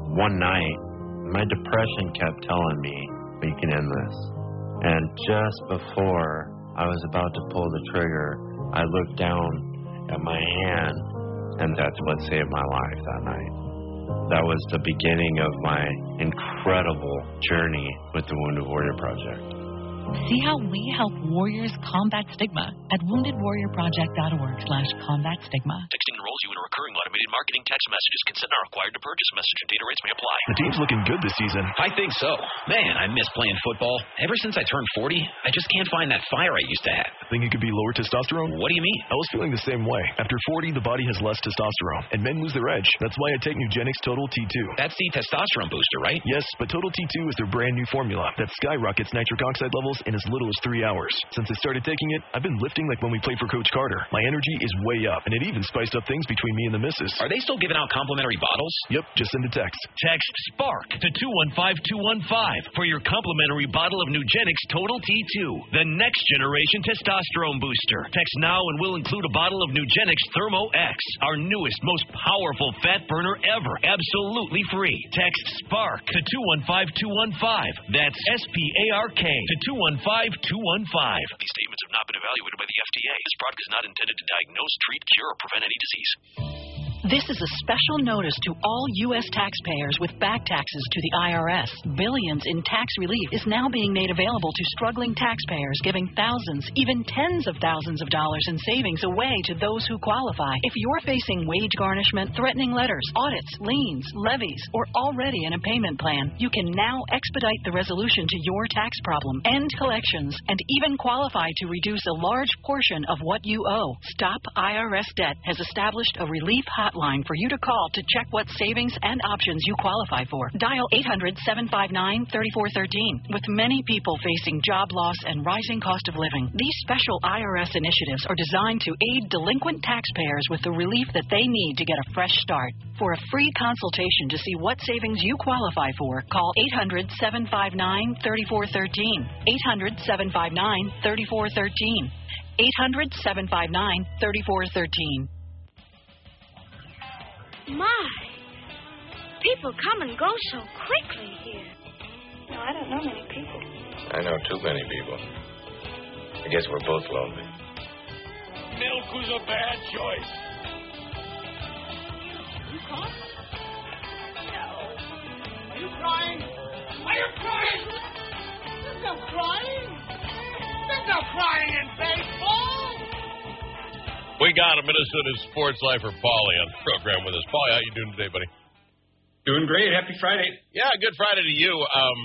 one night, my depression kept telling me, we can end this. And just before I was about to pull the trigger, I looked down at my hand, and that's what saved my life that night. That was the beginning of my incredible journey with the Wounded Warrior Project. See how we help warriors combat stigma at woundedwarriorproject.org/combat stigma. Texting enrolls you in a recurring automated marketing text messages. Consent not required to purchase. Message and data rates may apply. The team's looking good this season. I think so. Man, I miss playing football. Ever since I turned 40, I just can't find that fire I used to have. Think it could be lower testosterone? What do you mean? I was feeling the same way. After 40, the body has less testosterone, and men lose their edge. That's why I take Nugenix Total T2. That's the testosterone booster, right? Yes, but Total T2 is their brand new formula that skyrockets nitric oxide levels in as little as 3 hours. Since I started taking it, I've been lifting like when we played for Coach Carter. My energy is way up, and it even spiced up things between me and the missus. Are they still giving out complimentary bottles? Yep, just send a text. Text SPARK to 215215 for your complimentary bottle of Nugenix Total T2, the next generation testosterone booster. Text now and we'll include a bottle of Nugenix Thermo X, our newest, most powerful fat burner ever, absolutely free. Text SPARK to 215215. That's SPARK to 215215. These statements have not been evaluated by the FDA. This product is not intended to diagnose, treat, cure, or prevent any disease. This is a special notice to all U.S. taxpayers with back taxes to the IRS. Billions in tax relief is now being made available to struggling taxpayers, giving thousands, even tens of thousands of dollars in savings away to those who qualify. If you're facing wage garnishment, threatening letters, audits, liens, levies, or already in a payment plan, you can now expedite the resolution to your tax problem, end collections, and even qualify to reduce a large portion of what you owe. Stop IRS Debt has established a relief hotline for you to call to check what savings and options you qualify for. Dial 800-759-3413. With many people facing job loss and rising cost of living, these special IRS initiatives are designed to aid delinquent taxpayers with the relief that they need to get a fresh start. For a free consultation to see what savings you qualify for, call 800-759-3413. 800-759-3413. 800-759-3413. My, people come and go so quickly here. No, I don't know many people. I know too many people. I guess we're both lonely. Milk was a bad choice. You caught? No. Are you crying? Are you crying? There's no crying. There's no crying in baseball. We got a Minnesota Sports Lifer, Paulie, on the program with us. Paulie, how you doing today, buddy? Doing great. Happy Friday. Yeah, good Friday to you.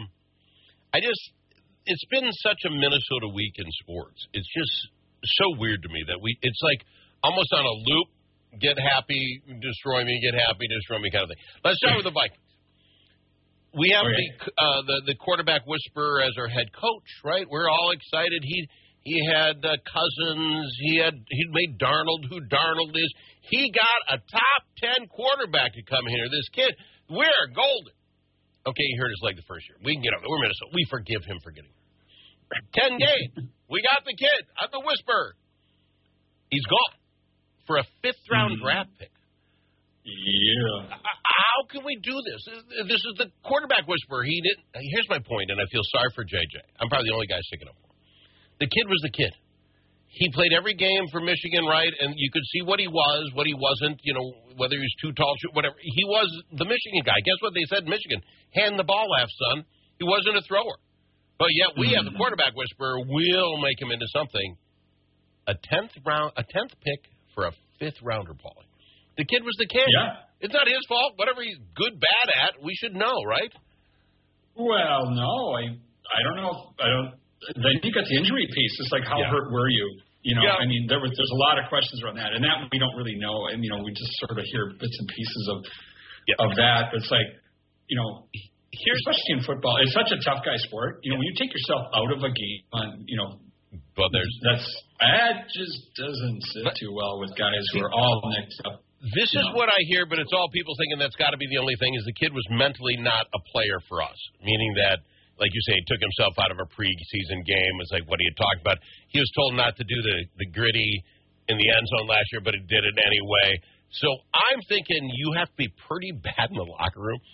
It's been such a Minnesota week in sports. It's just so weird to me that it's like almost on a loop. Get happy, destroy me, get happy, destroy me kind of thing. Let's start with the Vikings. We have the quarterback whisperer as our head coach, right? We're all excited. He had Cousins. He'd made Darnold who Darnold is. He got a top 10 quarterback to come here. This kid, we're golden. Okay, he hurt his leg the first year. We can get over. We're Minnesota. We forgive him for getting hurt. 10 games. We got the kid. I'm the whisperer. He's gone for a fifth-round draft pick. Yeah. How can we do this? This is the quarterback whisperer. He didn't. Here's my point, and I feel sorry for JJ. I'm probably the only guy sticking up for him. The kid was the kid. He played every game for Michigan, right? And you could see what he was, what he wasn't, whether he was too tall, whatever. He was the Michigan guy. Guess what they said in Michigan? Hand the ball off, son. He wasn't a thrower. But yet we have the quarterback whisperer. We'll make him into something. A 10th pick for a fifth-rounder, Paulie. The kid was the kid. Yeah. It's not his fault. Whatever he's good, bad at, we should know, right? Well, no. I don't know. Then you got the injury piece. It's like, how hurt were you? I mean, there's a lot of questions around that, and that we don't really know. And we just sort of hear bits and pieces of that. But it's like, especially in football, it's such a tough guy sport. When you take yourself out of a game, well, that just doesn't sit too well with guys who are all mixed up. This is what I hear, but it's all people thinking that's got to be the only thing. Is the kid was mentally not a player for us, meaning that. Like you say, he took himself out of a preseason game. It's like what he had talked about. He was told not to do the gritty in the end zone last year, but he did it anyway. So I'm thinking you have to be pretty bad in the locker room